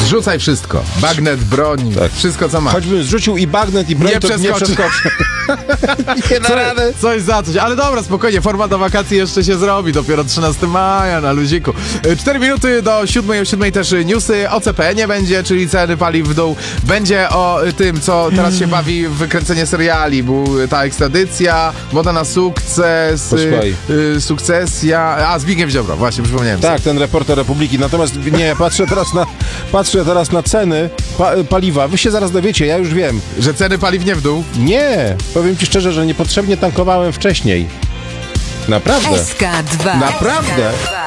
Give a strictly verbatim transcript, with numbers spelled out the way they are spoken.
Zrzucaj wszystko. Bagnet, broń, tak. Wszystko co masz. Choćbym zrzucił i bagnet, i broń, nie to przeskoczy. nie przeskoczy. Nie da rady. Coś za coś. Ale dobra, spokojnie, forma do wakacji jeszcze się zrobi. Dopiero trzynastego maja na luziku. cztery minuty do siódmej, o siódmej też newsy. O C P nie będzie, czyli ceny paliw w dół. Będzie o tym, co teraz się bawi w wykręcenie seriali. Był ta ekstradycja, Moda na sukces, y, sukcesja. A, Zbigniew Ziobro, właśnie przypomniałem Tak, sobie. ten reporter Republiki. Natomiast nie, patrzę teraz na, patrzę teraz na ceny pa, paliwa. Wy się zaraz dowiecie, ja już wiem. Że ceny paliw nie w dół? Nie, powiem ci szczerze, że niepotrzebnie tankowałem wcześniej. Naprawdę. S K dwa. Naprawdę. S K dwa.